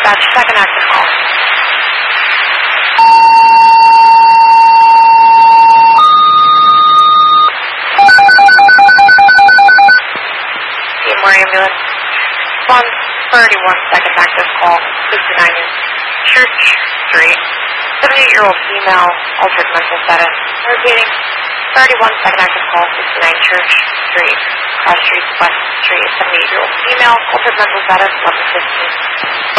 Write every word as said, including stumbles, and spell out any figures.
dispatch, second active call. Seymour ambulance. one thirty-one, second active call. sixty-nine Church Street. seventy-eight-year-old female, altered mental status. Repeating. thirty-one, second active call. sixty-nine Church Street. Cross Street, West Street. seventy-eight-year-old female, altered mental status. eleven fifteen.